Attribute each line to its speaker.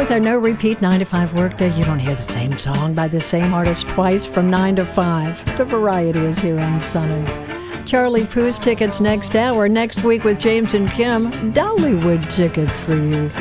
Speaker 1: With our no repeat 9 to 5 workday, you don't hear the same song by the same artist twice from 9 to 5. The variety is here on Sunny. Charlie Puth's tickets next hour. Next week with James and Kim, Dollywood tickets for you.